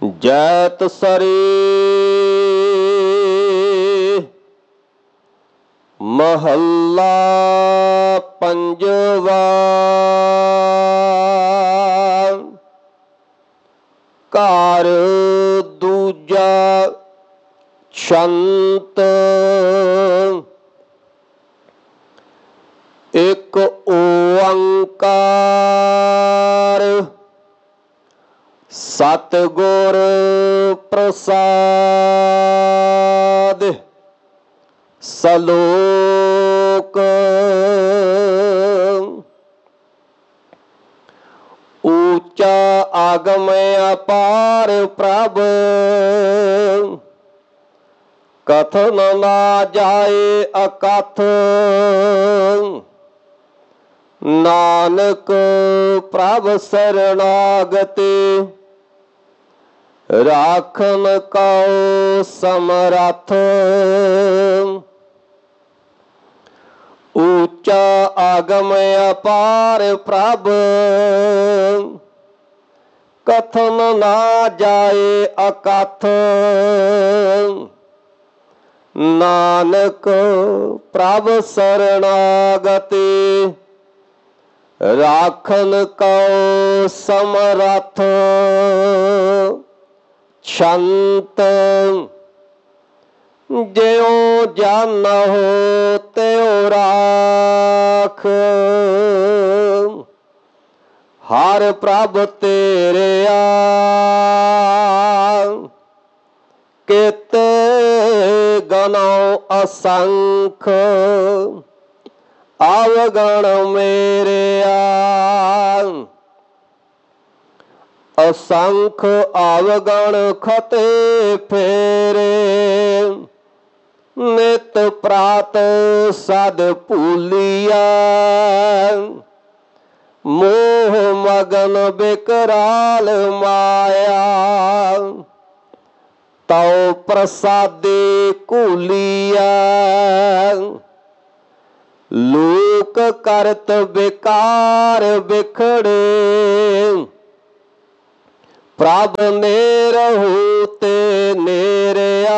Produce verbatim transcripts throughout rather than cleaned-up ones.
ਜੈਤ ਸਰੀ ਮਹੱਲਾ ਪੰਜਵਾ। ਘਰ ਦੂਜਾ ਛੰਤ। ਇੱਕ ਓੰਕਾਰ ਸਤਿਗੁਰ ਪ੍ਰਸਾਦਿ। ਸਲੋਕ ਊਚਾ ਆਗਮ ਅਪਾਰ ਪ੍ਰਭ, ਕਥਨ ਨਾ ਜਾਏ ਅਕਥ। ਨਾਨਕ ਪ੍ਰਭ ਸਰਣਾਗਤੀ, ਰਾਖਨ ਕਉ ਸਮਰੱਥ। ਊਚਾ ਆਗਮ ਅਪਾਰ ਪ੍ਰਭ, ਕਥਨ ਨਾ ਜਾਏ ਅਕਥ। ਨਾਨਕ ਪ੍ਰਭ ਸਰਣਾਗਤੀ, ਰਾਖਨ ਕਉ ਸਮਰੱਥ। ਛੰਤ ਜਿਉ ਜਾਨਹੁ ਤਿਉ ਰਾਖ, ਹਰਿ ਪ੍ਰਭ ਤੇਰਿਆ ਕਿਤੇ ਗਨਉ ਅਸੰਖ। ਅਵਗਣ ਮੇਰਿਆ ਅਸੰਖ, ਅਵਗਣ ਖਤੇ ਫੇਰੇ। ਨਿਤ ਪ੍ਰਾਤ ਸਦ ਭੂਲਿਆ, ਮੋਹ ਮਗਨ ਬਿਕਰਾਲ ਮਾਇਆ। ਤਉ ਪ੍ਰਸਾਦੇ ਘੂਲਿਆ, ਲੋਕ ਕਰਤ ਬਿਕਾਰ ਬਿਖੜੇ। ਪ੍ਰਭ ਨੇਰਹੁ ਤੇ ਨੇਰਿਆ,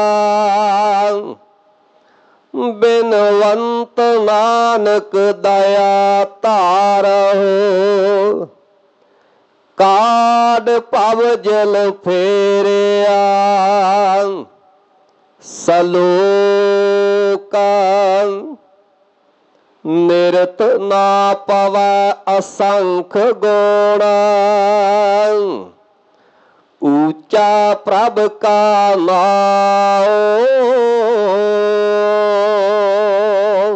ਬਿਨਵੰਤ ਨਾਨਕ ਦਇਆ ਧਾਰਹੁ। ਕਾਢ ਭਵ ਜਲ ਫੇਰਿਆ। ਸਲੋਕ ਨਿਰਤ ਨਾ ਪਵੈ ਅਸੰਖ ਗੁਣ, ਊਚਾ ਪ੍ਰਭ ਕਾ ਨਾਉ।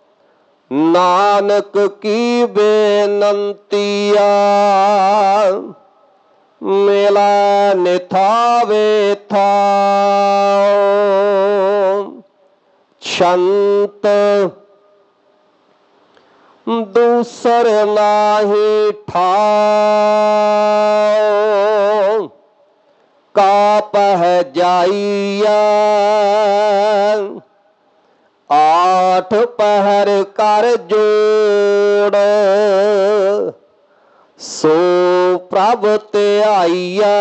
ਨਾਨਕ ਕੀ ਬੇਨੰਤੀਆ, ਮਿਲੈ ਨਿਥਾਵੇ ਥਾਉ। ਛੰਤ ਦੂਸਰ ਨਾਹੀ ਠਾਉ, ਕਾ ਪਹਿ ਜਾਈਆ। ਆਠ ਪਹਿਰ ਕਰ ਜੋੜ, ਸੋ ਪ੍ਰਭ ਧਿਆਈਆ।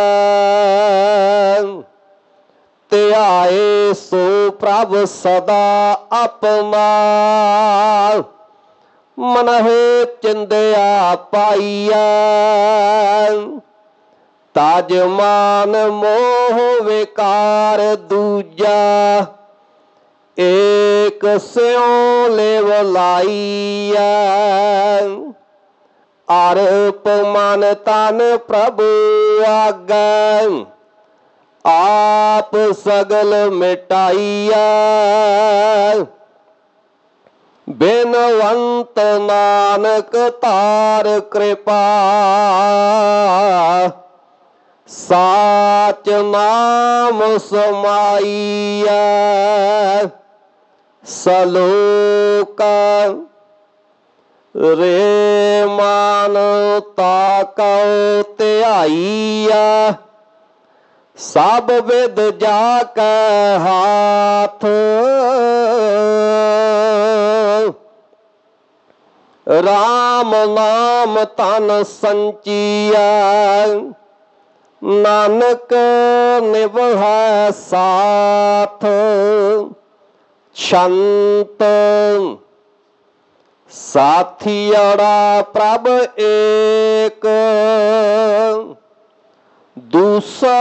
ਧਿਆਏ ਸੋ ਪ੍ਰਭ ਸਦਾ ਆਪਣਾ, ਮਨਹਿ ਚਿੰਦਿਆ ਪਾਈਆ। ਤਜ ਮਾਨ ਮੋਹ ਵਿਕਾਰ ਦੂਜਾ, ਏਕ ਸਿਉ ਲਿਵ ਲਾਈਆ। ਅਰਪ ਮਨ ਤਨ ਪ੍ਰਭੂ ਆਗੈ, ਆਪ ਸਗਲ ਮਿਟਾਈਆ। ਬਿਨਵੰਤ ਨਾਨਕ ਧਾਰ ਕਿਰਪਾ, ਸਾਚ ਨਾਮ ਸਮਾਈਆ। ਸਲੋਕ ਰੇ ਮਾਨ ਤਾਕਉ ਧਿਆਈਆ। ਸਭ ਵਿਦ ਜਾ ਕੈ ਹਾਥ, ਰਾਮ ਨਾਮ ਤਨ ਸੰਚੀਆ। ਨਾਨਕ ਨਿਭੈ ਸਾਥ। ਛੰਤ ਸਾਥੀੜਾ ਪ੍ਰਭ ਏਕ, ਦੂਸਾ